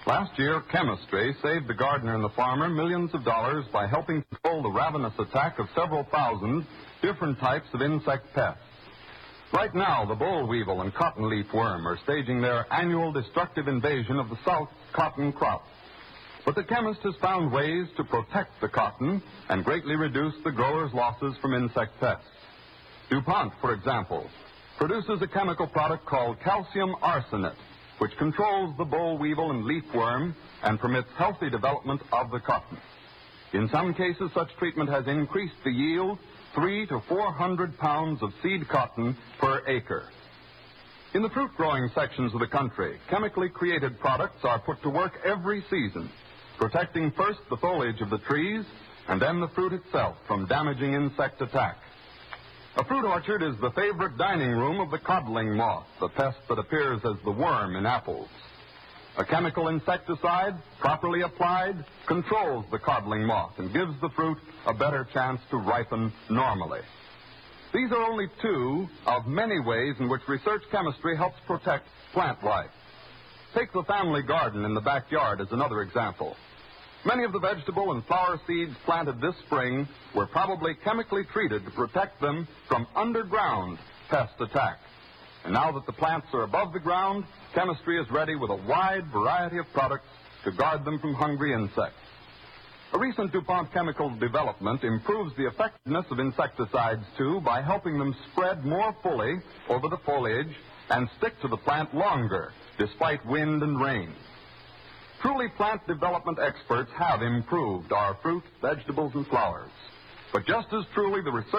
Last year, chemistry saved the gardener and the farmer millions of dollars by helping control the ravenous attack of several thousand different types of insect pests. Right now, the boll weevil and cotton leaf worm are staging their annual destructive invasion of the South cotton crop. But the chemist has found ways to protect the cotton and greatly reduce the growers' losses from insect pests. DuPont, for example, produces a chemical product called calcium arsenate, which controls the boll weevil and leaf worm and permits healthy development of the cotton. In some cases, such treatment has increased the yield 300 to 400 pounds of seed cotton per acre. In the fruit-growing sections of the country, chemically created products are put to work every season, protecting first the foliage of the trees and then the fruit itself from damaging insect attack. A fruit orchard is the favorite dining room of the codling moth, the pest that appears as the worm in apples. A chemical insecticide, properly applied, controls the codling moth and gives the fruit a better chance to ripen normally. These are only two of many ways in which research chemistry helps protect plant life. Take the family garden in the backyard as another example. Many of the vegetable and flower seeds planted this spring were probably chemically treated to protect them from underground pest attack. And now that the plants are above the ground, chemistry is ready with a wide variety of products to guard them from hungry insects. A recent DuPont chemical development improves the effectiveness of insecticides, too, by helping them spread more fully over the foliage and stick to the plant longer, despite wind and rain. Truly, plant development experts have improved our fruit, vegetables, and flowers. But just as truly, the research